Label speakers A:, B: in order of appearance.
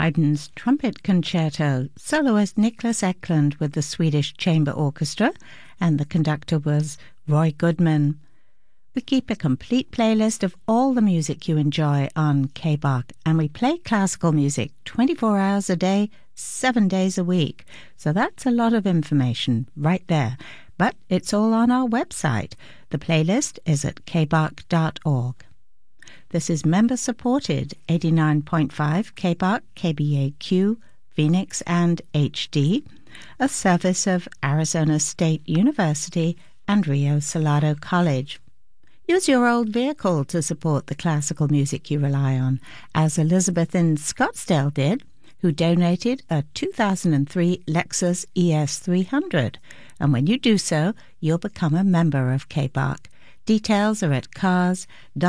A: Haydn's Trumpet Concerto, soloist Niklas Eklund with the Swedish Chamber Orchestra, and the conductor was Roy Goodman. We keep a complete playlist of all the music you enjoy on KBARC, and we play classical music 24 hours a day, 7 days a week. So that's a lot of information right there. But it's all on our website. The playlist is at kbark.org. This is member-supported 89.5 KBARC, KBAQ, Phoenix and HD, a service of Arizona State University and Rio Salado College. Use your old vehicle to support the classical music you rely on, as Elizabeth in Scottsdale did, who donated a 2003 Lexus ES300. And when you do so, you'll become a member of KBARC. Details are at cars.kbark.org.